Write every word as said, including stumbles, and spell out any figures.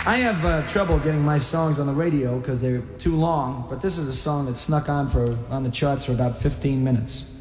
I have uh, trouble getting my songs on the radio because they're too long, but this is a song that snuck on for on the charts for about fifteen minutes.